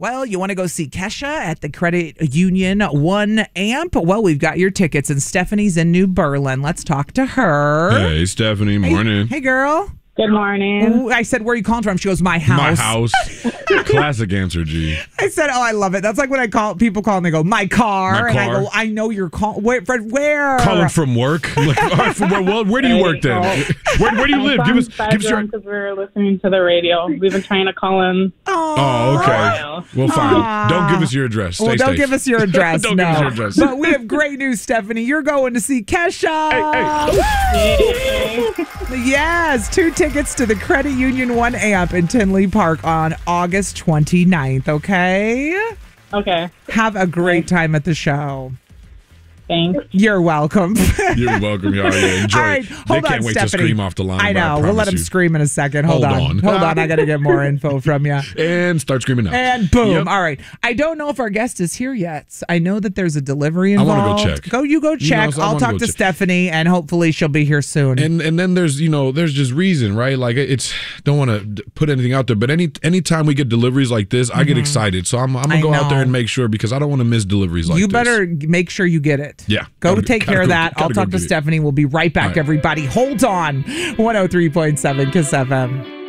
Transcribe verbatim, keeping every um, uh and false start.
Well, you want to go see Kesha at the Credit Union one amp? Well, we've got your tickets, and Stephanie's in New Berlin. Let's talk to her. Hey, Stephanie. Morning. Hey, hey girl. Good morning. Ooh, I said, where are you calling from? She goes, my house. My house. Classic answer, G. I said, oh, I love it. That's like when I call people call and they go, my car. My and I car. go, I know you're calling. Where? Fred, where? Calling from work. Like, all right, from where, well, where do you work then? Where, where do you live? Give us, give us your. Because we were listening to the radio. We've been trying to call in. Oh, okay. Well, fine. Aww. Don't give us your address. Stay Well, don't safe. give us your address. Don't no. give us your address. But we have great news, Stephanie. You're going to see Kesha. Hey, hey. Yes, two tickets to the Credit Union one amp in Tinley Park on August twenty-ninth, okay? Okay. Have a great time at the show. Thanks. You're welcome. You're welcome, y'all. Yeah, enjoy All right, it. hold They on, can't wait Stephanie. to scream off the line. I but know. We'll let promise him you. scream in a second. Hold, Hold on. on. Hold on. I got to get more info from you. And start screaming out. And boom. Yep. All right. I don't know if our guest is here yet. I know that there's a delivery I involved. wanna go check. Go, you go You check. know, so I I'll wanna talk go to check. Stephanie, and hopefully she'll be here soon. And and then there's, you know, there's just reason, right? Like, it's, don't want to put anything out there, but any anytime we get deliveries like this, I get excited. So I'm, I'm going I to go out there know. and make sure, because I don't want to miss deliveries like you this. better make sure you get it. Yeah. Go Gotta- take gotta care of go- that. gotta I'll go talk to get it. Stephanie. We'll be right back, All right. everybody. Hold on. one oh three point seven Kiss F M.